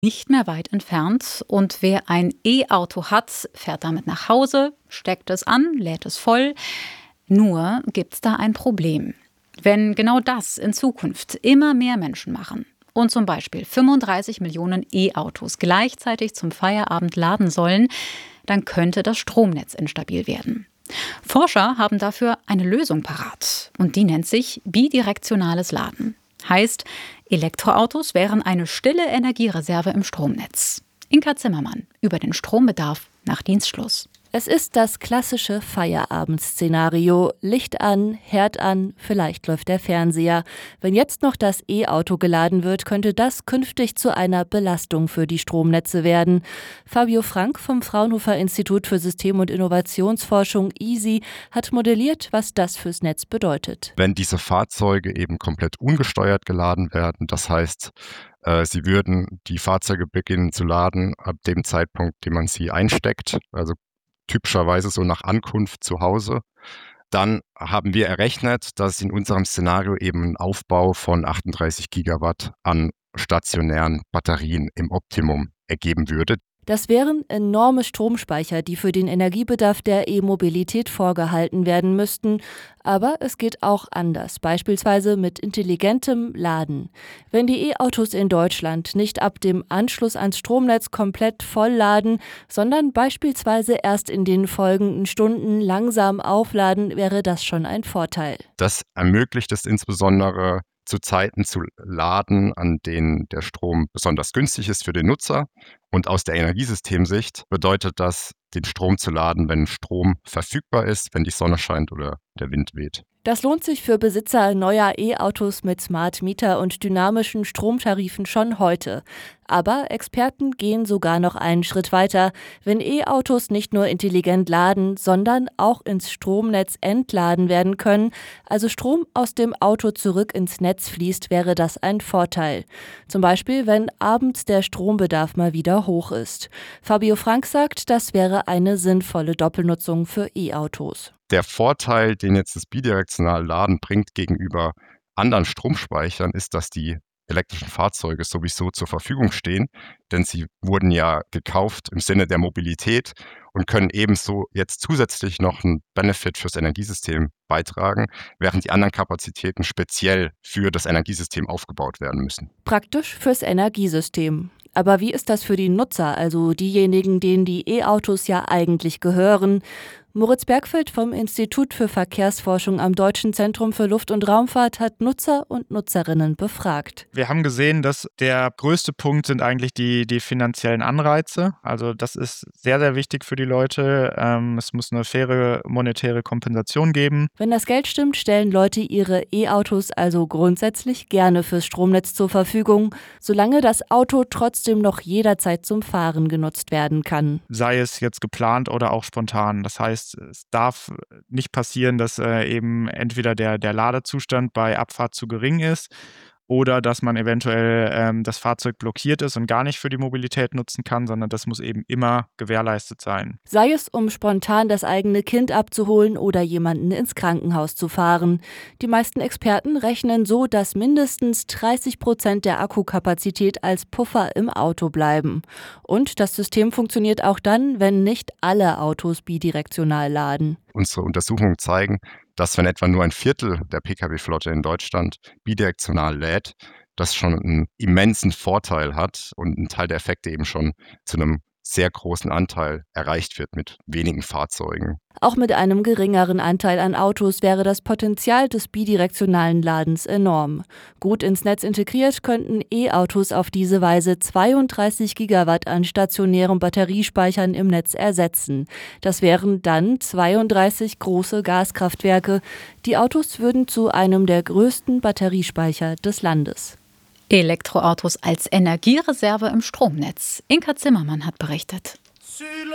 nicht mehr weit entfernt. Und wer ein E-Auto hat, fährt damit nach Hause, steckt es an, lädt es voll. Nur gibt es da ein Problem. Wenn genau das in Zukunft immer mehr Menschen machen und zum Beispiel 35 Millionen E-Autos gleichzeitig zum Feierabend laden sollen, dann könnte das Stromnetz instabil werden. Forscher haben dafür eine Lösung parat und die nennt sich bidirektionales Laden. Heißt, Elektroautos wären eine stille Energiereserve im Stromnetz. Inka Zimmermann über den Strombedarf nach Dienstschluss. Es ist das klassische Feierabend-Szenario. Licht an, Herd an, vielleicht läuft der Fernseher. Wenn jetzt noch das E-Auto geladen wird, könnte das künftig zu einer Belastung für die Stromnetze werden. Fabio Frank vom Fraunhofer Institut für System- und Innovationsforschung (ISI) hat modelliert, was das fürs Netz bedeutet. Wenn diese Fahrzeuge eben komplett ungesteuert geladen werden, das heißt, sie würden die Fahrzeuge beginnen zu laden ab dem Zeitpunkt, den man sie einsteckt, also typischerweise so nach Ankunft zu Hause. Dann haben wir errechnet, dass es in unserem Szenario eben einen Aufbau von 38 Gigawatt an stationären Batterien im Optimum ergeben würde. Das wären enorme Stromspeicher, die für den Energiebedarf der E-Mobilität vorgehalten werden müssten. Aber es geht auch anders, beispielsweise mit intelligentem Laden. Wenn die E-Autos in Deutschland nicht ab dem Anschluss ans Stromnetz komplett voll laden, sondern beispielsweise erst in den folgenden Stunden langsam aufladen, wäre das schon ein Vorteil. Das ermöglicht es insbesondere zu Zeiten zu laden, an denen der Strom besonders günstig ist für den Nutzer. Und aus der Energiesystemsicht bedeutet das, den Strom zu laden, wenn Strom verfügbar ist, wenn die Sonne scheint oder der Wind weht. Das lohnt sich für Besitzer neuer E-Autos mit Smart Meter und dynamischen Stromtarifen schon heute. Aber Experten gehen sogar noch einen Schritt weiter. Wenn E-Autos nicht nur intelligent laden, sondern auch ins Stromnetz entladen werden können, also Strom aus dem Auto zurück ins Netz fließt, wäre das ein Vorteil. Zum Beispiel, wenn abends der Strombedarf mal wieder hoch ist. Fabio Frank sagt, das wäre eine sinnvolle Doppelnutzung für E-Autos. Der Vorteil, den jetzt das bidirektionale Laden bringt gegenüber anderen Stromspeichern, ist, dass die elektrischen Fahrzeuge sowieso zur Verfügung stehen, denn sie wurden ja gekauft im Sinne der Mobilität und können ebenso jetzt zusätzlich noch einen Benefit fürs Energiesystem beitragen, während die anderen Kapazitäten speziell für das Energiesystem aufgebaut werden müssen. Praktisch fürs Energiesystem. Aber wie ist das für die Nutzer, also diejenigen, denen die E-Autos ja eigentlich gehören? Moritz Bergfeld vom Institut für Verkehrsforschung am Deutschen Zentrum für Luft- und Raumfahrt hat Nutzer und Nutzerinnen befragt. Wir haben gesehen, dass der größte Punkt sind eigentlich die finanziellen Anreize. Also das ist sehr, sehr wichtig für die Leute. Es muss eine faire monetäre Kompensation geben. Wenn das Geld stimmt, stellen Leute ihre E-Autos also grundsätzlich gerne fürs Stromnetz zur Verfügung, solange das Auto trotzdem noch jederzeit zum Fahren genutzt werden kann. Sei es jetzt geplant oder auch spontan. Das heißt, es darf nicht passieren, dass eben entweder der Ladezustand bei Abfahrt zu gering ist oder dass man eventuell das Fahrzeug blockiert ist und gar nicht für die Mobilität nutzen kann, sondern das muss eben immer gewährleistet sein. Sei es, um spontan das eigene Kind abzuholen oder jemanden ins Krankenhaus zu fahren. Die meisten Experten rechnen so, dass mindestens 30% der Akkukapazität als Puffer im Auto bleiben. Und das System funktioniert auch dann, wenn nicht alle Autos bidirektional laden. Unsere Untersuchungen zeigen, dass wenn etwa nur ein Viertel der Pkw-Flotte in Deutschland bidirektional lädt, das schon einen immensen Vorteil hat und ein Teil der Effekte eben schon zu einem sehr großen Anteil erreicht wird mit wenigen Fahrzeugen. Auch mit einem geringeren Anteil an Autos wäre das Potenzial des bidirektionalen Ladens enorm. Gut ins Netz integriert könnten E-Autos auf diese Weise 32 Gigawatt an stationären Batteriespeichern im Netz ersetzen. Das wären dann 32 große Gaskraftwerke. Die Autos würden zu einem der größten Batteriespeicher des Landes. Elektroautos als Energiereserve im Stromnetz. Inka Zimmermann hat berichtet.